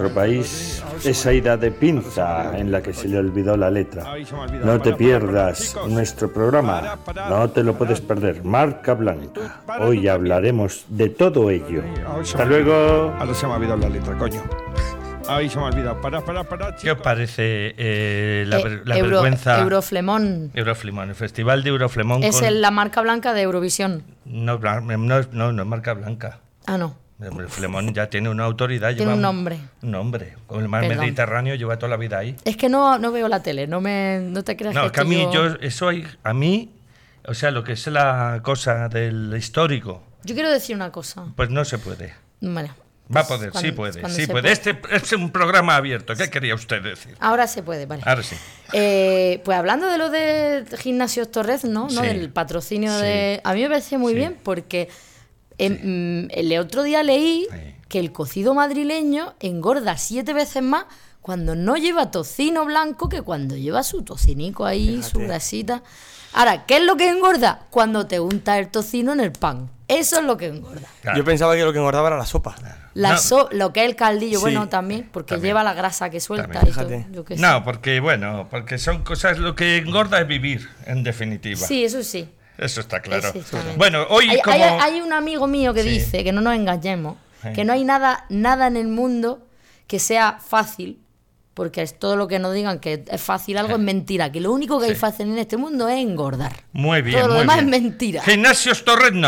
nuestro país esa ida de pinza en la que se le olvidó la letra. No te pierdas nuestro programa, no te lo puedes perder. Marca Blanca. Hoy hablaremos de todo ello. Hasta luego. Ahora se me ha olvidado la letra, coño. Ay, se me ha olvidado. Para. ¿Qué os parece la vergüenza? Euroflemón. Euroflemón, el festival de Euroflemón. Es la marca blanca de Eurovisión. No es marca blanca. Ah, no. El Flemón ya tiene una autoridad. Tiene un nombre. Un nombre. Con el mar Mediterráneo lleva toda la vida ahí. Es que no veo la tele, no te creas que... No, que a mí, o sea, lo que es la cosa del histórico... Yo quiero decir una cosa. Pues no se puede. Bueno. Va a poder, sí puede. Este es un programa abierto. ¿Qué quería usted decir? Ahora se puede, vale. Ahora sí. Pues hablando de lo de Gimnasios Torrez, ¿no? Sí. Del patrocinio de... A mí me parece muy bien porque el otro día leí que el cocido madrileño engorda 7 veces más cuando no lleva tocino blanco que cuando lleva su tocinico ahí, fíjate, su grasita. Ahora, ¿qué es lo que engorda? Cuando te untas el tocino en el pan. Eso es lo que engorda. Claro. Yo pensaba que lo que engordaba era la sopa. Lo que es el caldillo, sí, bueno, también, porque también lleva la grasa que suelta y todo. Yo qué sé. No, porque son cosas, lo que engorda es vivir, en definitiva. Sí, eso sí. Eso está claro. Sí, bueno, hoy hay un amigo mío que dice, que no nos engañemos, que no hay nada en el mundo que sea fácil, porque es todo lo que nos digan que es fácil algo es mentira, que lo único que hay fácil en este mundo es engordar. Muy bien, todo lo muy demás bien. Es mentira. Gimnasio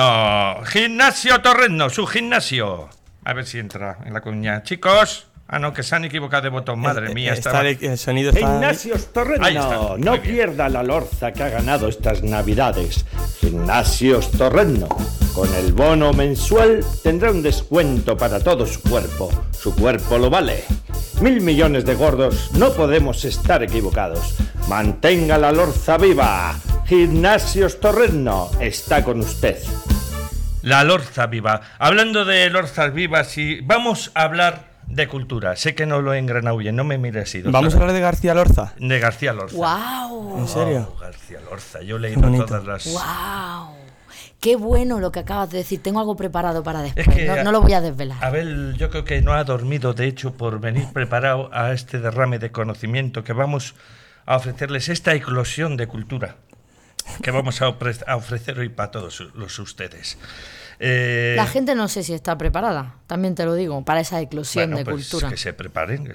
Torrezno, su gimnasio. A ver si entra en la cuña. Chicos... Ah, no, que se han equivocado de botón, madre mía. El sonido está... Gimnasios Torrezno, no pierda la lorza que ha ganado estas navidades. Gimnasios Torrezno, con el bono mensual tendrá un descuento para todo su cuerpo lo vale. 1.000 millones de gordos, no podemos estar equivocados. Mantenga la lorza viva. Gimnasios Torrezno está con usted. La lorza viva. Hablando de lorzas vivas, y vamos a hablar de cultura. Sé que no lo he engranado bien, no me mires así. ¿Vamos a hablar de García Lorza? De García Lorza. ¡Wow! ¿En serio? García Lorza, yo he leído todas las... ¡Wow! Qué bueno lo que acabas de decir. Tengo algo preparado para después. Es que, no lo voy a desvelar. Abel, yo creo que no ha dormido, de hecho, por venir preparado a este derrame de conocimiento que vamos a ofrecerles, esta eclosión de cultura que vamos a ofrecer hoy para todos ustedes. La gente no sé si está preparada, también te lo digo, para esa eclosión de cultura. Que se preparen.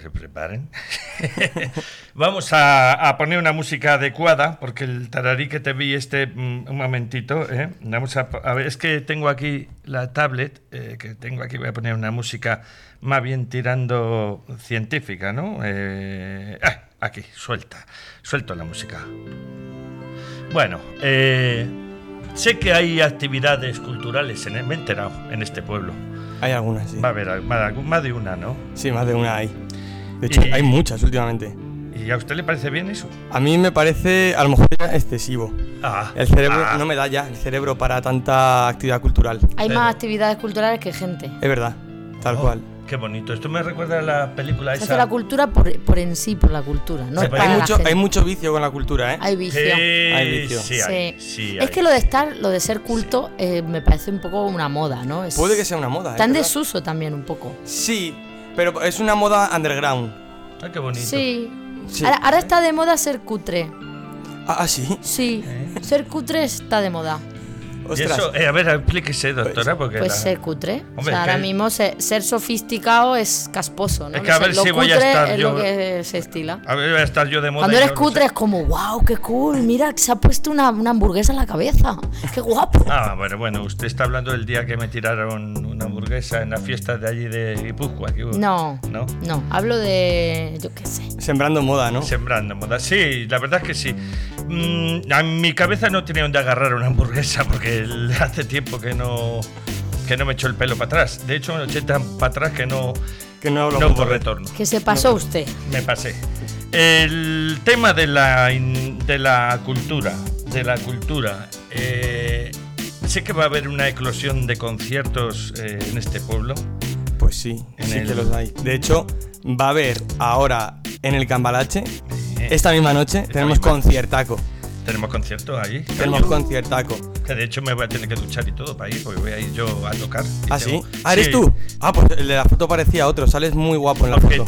Vamos a poner una música adecuada, porque el tararí que te vi un momentito, vamos a ver, es que tengo aquí la tablet, que tengo aquí, voy a poner una música más bien tirando científica, ¿no? Aquí, suelto la música. Bueno, sé que hay actividades culturales, me he enterado, en este pueblo. Hay algunas, sí. Va a haber más de una, ¿no? Sí, más de una hay. De hecho, hay muchas últimamente. ¿Y a usted le parece bien eso? A mí me parece, a lo mejor, excesivo. El cerebro no me da ya, el cerebro para tanta actividad cultural. Hay más actividades culturales que gente. Es verdad, tal cual. Qué bonito. Esto me recuerda a la película esa. Se hace la cultura por en sí, por la cultura. No es para hay mucho vicio con la cultura, ¿eh? Hay vicio. Hay vicio. Sí. Es que lo de ser culto, me parece un poco una moda, ¿no? Puede que sea una moda. Está en desuso también un poco. Sí, pero es una moda underground. Ah, qué bonito. Sí. Ahora está de moda ser cutre. ¿Sí? Sí. Ser cutre está de moda. Y eso, a ver, explíquese, doctora, porque... Pues ser cutre. Hombre, ahora mismo ser sofisticado es casposo, ¿no? Es que a ver si voy a estar es yo... lo que se estila. A ver, voy a estar yo de moda. Cuando eres cutre es como, wow, qué cool, mira, se ha puesto una hamburguesa en la cabeza. Qué guapo. Bueno, usted está hablando del día que me tiraron una hamburguesa en la fiesta de allí de Guipúzcoa. No, hablo de, yo qué sé. Sembrando moda, ¿no? Sembrando moda, sí, la verdad es que sí. A mi cabeza no tenía donde agarrar una hamburguesa porque hace tiempo que no me echó el pelo para atrás. De hecho, me eché tan para atrás que no hubo retorno. Que se pasó usted. Me pasé. El tema de la cultura, sé que va a haber una eclosión de conciertos en este pueblo. Pues sí, que los hay. De hecho, va a haber ahora en el Cambalache, esta misma noche, tenemos conciertaco. ¿Tenemos concierto allí? Tenemos conciertaco. Que de hecho me voy a tener que duchar y todo para ir, porque voy a ir yo a tocar. ¿Ah, sí? ¿Eres tú? Pues el de la foto parecía otro, sales muy guapo en la foto.